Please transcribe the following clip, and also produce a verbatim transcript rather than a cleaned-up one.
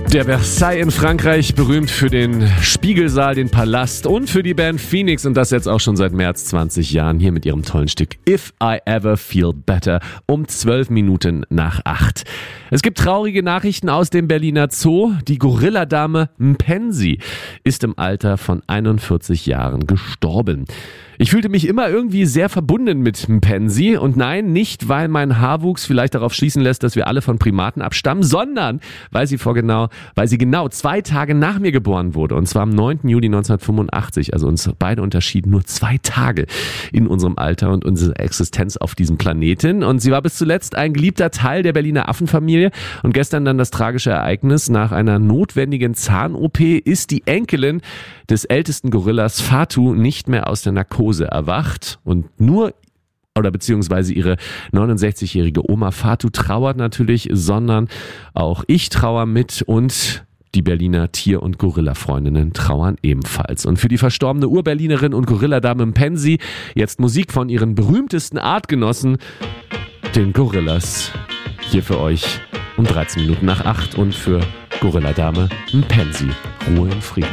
Der Versailles in Frankreich, berühmt für den Spiegelsaal, den Palast und für die Band Phoenix und das jetzt auch schon seit mehr als zwanzig Jahren hier mit ihrem tollen Stück If I Ever Feel Better um zwölf Minuten nach acht. Es gibt traurige Nachrichten aus dem Berliner Zoo. Die Gorilladame Mpensi ist im Alter von einundvierzig Jahren gestorben. Ich fühlte mich immer irgendwie sehr verbunden mit Mpensi und nein, nicht weil mein Haarwuchs vielleicht darauf schließen lässt, dass wir alle von Primaten abstammen, sondern weil sie vor genau, weil sie genau zwei Tage nach mir geboren wurde und zwar am neunten Juli neunzehnhundertfünfundachtzig, also uns beide unterschieden nur zwei Tage in unserem Alter und unserer Existenz auf diesem Planeten und sie war bis zuletzt ein geliebter Teil der Berliner Affenfamilie und gestern dann das tragische Ereignis: nach einer notwendigen Zahn-O P ist die Enkelin des ältesten Gorillas Fatu nicht mehr aus der Narkose erwacht und nur oder beziehungsweise ihre neunundsechzigjährige Oma Fatu trauert natürlich, sondern auch ich trauere mit und die Berliner Tier- und Gorilla-Freundinnen trauern ebenfalls. Und für die verstorbene Urberlinerin und Gorilladame Mpensi jetzt Musik von ihren berühmtesten Artgenossen, den Gorillas. Hier für euch um dreizehn Minuten nach acht und für Gorilladame Mpensi. Ruhe in Frieden.